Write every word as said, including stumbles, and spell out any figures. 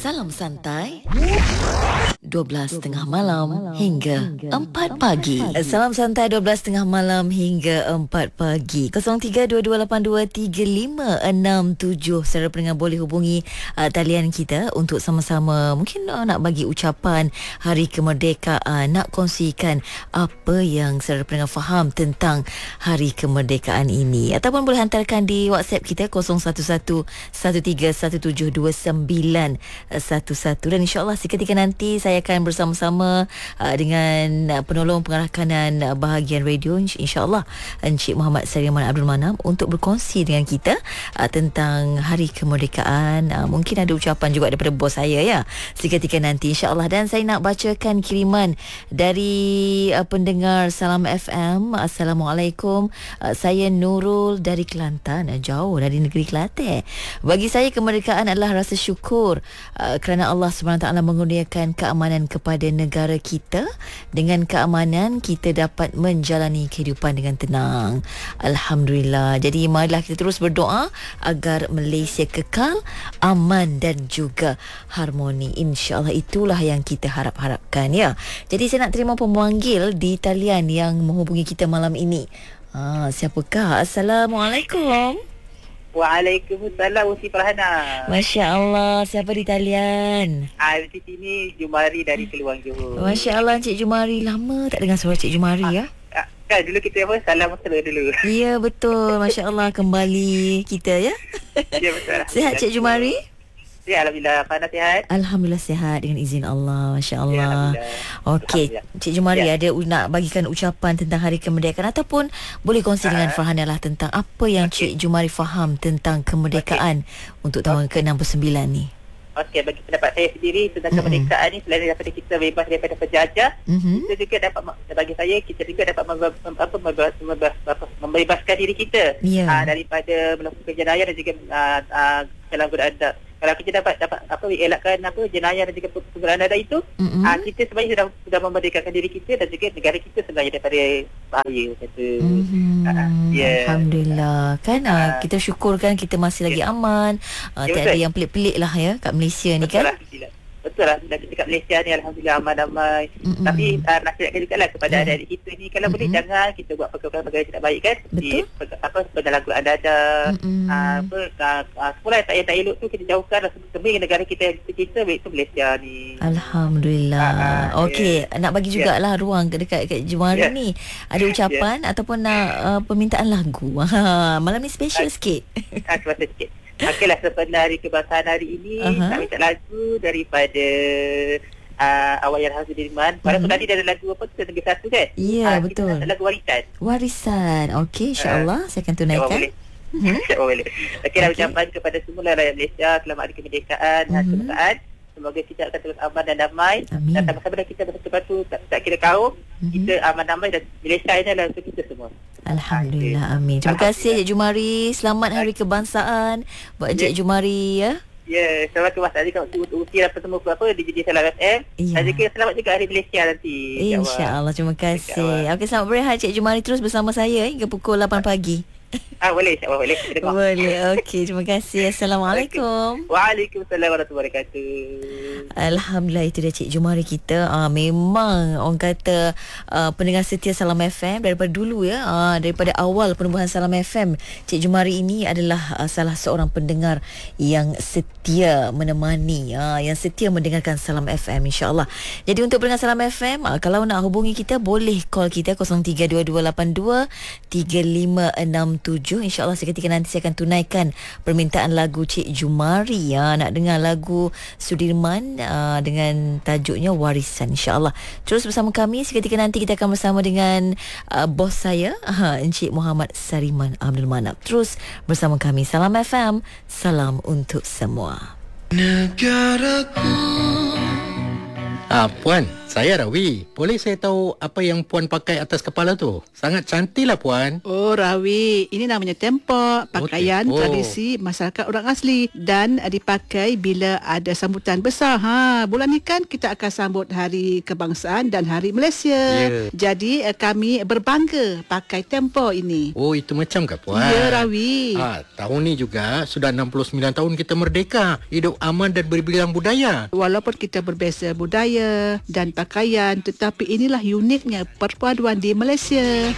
Salam santai dua belas tengah malam hingga empat pagi. Salam santai dua belas tengah malam hingga empat pagi. kosong tiga dua dua lapan dua tiga lima enam tujuh. Saudara pendengar boleh hubungi uh, talian kita untuk sama-sama mungkin uh, nak bagi ucapan Hari Kemerdekaan, nak kongsikan apa yang saudara pendengar faham tentang Hari Kemerdekaan ini, ataupun boleh hantarkan di WhatsApp kita kosong satu satu satu tiga satu tujuh dua sembilan satu satu. Dan insyaAllah seketika nanti saya akan bersama-sama uh, dengan uh, penolong pengarah kanan uh, bahagian radio, insyaAllah Encik Muhammad Sariman Abdul Manam, untuk berkongsi dengan kita uh, tentang Hari Kemerdekaan. Uh, mungkin ada ucapan juga daripada bos saya ya seketika nanti, insyaAllah. Dan saya nak bacakan kiriman dari uh, pendengar Salam F M. Assalamualaikum, uh, saya Nurul dari Kelantan, uh, jauh dari negeri Kelantan. Bagi saya kemerdekaan adalah rasa syukur uh, kerana Allah subhanahu wa taala mengurniakan keamanan kepada negara kita. Dengan keamanan kita dapat menjalani kehidupan dengan tenang. Alhamdulillah. Jadi marilah kita terus berdoa agar Malaysia kekal aman dan juga harmoni. InsyaAllah itulah yang kita harap-harapkan ya. Jadi saya nak terima pemanggil di talian yang menghubungi kita malam ini. Ah, siapakah? Assalamualaikum. Waalaikumsalam, Usi Farhana. Masya Allah, siapa di talian? Ah, di sini Jumari dari Keluang Johor. Masya Allah, Encik Jumari. Lama tak dengar suara Encik Jumari ah, ya? Ah, kan dulu kita apa, salam mesra dulu. Ya, betul. Masya Allah, kembali kita ya. Ya, betul. Sihat Encik Jumari? Ya, Alhamdulillah. Farhana sihat? Alhamdulillah sihat dengan izin Allah. Masya Allah. Ya, Okey, Encik Jumari ya. ada nak bagikan ucapan tentang Hari Kemerdekaan, ataupun boleh kongsi uh, dengan Farhana lah tentang apa yang okay. Encik Jumari faham tentang kemerdekaan okay. untuk tahun okay. ke enam puluh sembilan ni. Okey, bagi pendapat saya sendiri tentang mm-hmm. kemerdekaan ni, selain daripada kita bebas daripada penjajah, mm-hmm. kita juga dapat, bagi saya, kita juga dapat membebas, apa, membebas, membebas, membebaskan diri kita yeah. uh, daripada melakukan jenayah dan juga uh, uh, penyalahgunaan. Kalau kita dapat dapat apa elakkan apa jenayah dan juga penggunaan dada itu, mm-hmm. uh, kita sebenarnya sudah sudah memerdekakan diri kita dan juga negara kita sebenarnya daripada bahaya kata. Mm-hmm. Uh, yeah. Alhamdulillah. Kan uh, uh, kita syukurkan kita masih lagi yeah. aman. Uh, yeah, tak ada yang pelik-pelik lah ya kat Malaysia ni kan. Lah, betul lah, dan kita kat Malaysia ni Alhamdulillah aman damai. Mm-hmm. Tapi uh, nasihatkan juga lah kepada yeah. adik-adik kita ni, kalau mm-hmm. boleh jangan kita buat perkara-perkara tidak baik kan. Betul. Di, apa penyalahgunaan dada, mm-hmm. uh, apa uh, uh, semua tak tak elok tu kita jauhkan lah. Demi negara kita kita itu Malaysia ni. Alhamdulillah. Uh, uh, Okey, yeah. nak bagi jugalah yeah. ruang dekat kat Jumari yeah. ni. Ada ucapan yeah. ataupun nak uh, permintaan lagu. Ha, malam ni special uh, sikit. Ah, uh, special sikit. Okeylah, sebenarnya Hari Kebangsaan hari ini uh-huh. nak minta lagu daripada uh, Allahyarham Sudirman. Padahal uh-huh. tadi ada lagu apa tu, Negeri Satu kan? Ya, yeah, uh, betul. Kita nak lagu Warisan. Warisan. Okey, insya-Allah uh, saya akan tunaikan. Hmm. Boleh. Okeylah, okay. ucapan kepada semua rakyat Malaysia, selamat Hari Kemerdekaan dan uh-huh. kebangsaan. Semoga kita akan terus aman dan damai. Amin. Dan sama-sama kita bersatu tak, tak kira kaum, uh-huh. kita aman damai dan Malaysia ini adalah untuk kita semua. Alhamdulillah, amin. Terima kasih Encik Jumari. Selamat Hari Kebangsaan buat Encik yeah. Jumari ya. Ya, yeah, selamat kebangsaan juga untuk usia dan bertemu apa di J D Salam F M. Yeah. Dan juga selamat juga Hari Malaysia nanti. InsyaAllah, terima kasih. Okey, selamat berehat Encik Jumari, terus bersama saya hingga pukul lapan pagi. Ah, boleh, insyaAllah boleh. Boleh, okey. Terima kasih. Assalamualaikum. Waalaikumsalam warahmatullahi wabarakatuh. Alhamdulillah, itu dia Cik Jumari kita. Ah, memang orang kata uh, pendengar setia Salam F M daripada dulu ya. Ah, daripada awal penubuhan Salam F M, Cik Jumari ini adalah uh, salah seorang pendengar yang setia menemani, uh, yang setia mendengarkan Salam F M, insya-Allah. Jadi untuk pendengar Salam F M, uh, kalau nak hubungi kita boleh call kita kosong tiga dua dua lapan dua tiga lima enam tujuh. InsyaAllah seketika nanti saya akan tunaikan permintaan lagu Cik Jumari ya. Nak dengar lagu Sudirman uh, dengan tajuknya Warisan, insyaAllah. Terus bersama kami, seketika nanti kita akan bersama dengan uh, bos saya, uh, Encik Muhammad Sariman Abdul Manap. Terus bersama kami. Salam F M, salam untuk semua. Negaraku. Ah, Puan, Saya Rawi. Boleh saya tahu apa yang Puan pakai atas kepala tu? Sangat cantik lah Puan. Oh Rawi, ini namanya tempok, pakaian oh, tradisi masyarakat orang asli dan uh, dipakai bila ada sambutan besar. Ha, bulan ni kan kita akan sambut Hari Kebangsaan dan Hari Malaysia. Yeah. Jadi uh, kami berbangga pakai tempok ini. Oh, itu macam ke Puan? Ya Rawi. Ha, tahun ni juga sudah enam puluh sembilan tahun kita merdeka. Hidup aman dan berbilang budaya. Walaupun kita berbeza budaya dan pakaian, tetapi inilah uniknya perpaduan di Malaysia.